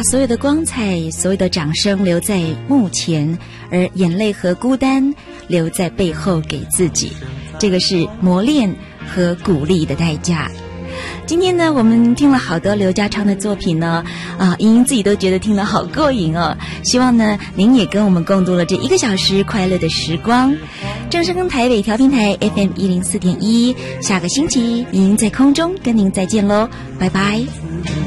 把所有的光彩、所有的掌声留在幕前，而眼泪和孤单留在背后给自己。这个是磨练和鼓励的代价。今天呢，我们听了好多刘家昌的作品呢，莹莹自己都觉得听得好过瘾哦。希望呢，您也跟我们共度了这1个小时快乐的时光。正声台北调频台 FM104.1，下个星期莹莹在空中跟您再见喽，拜拜。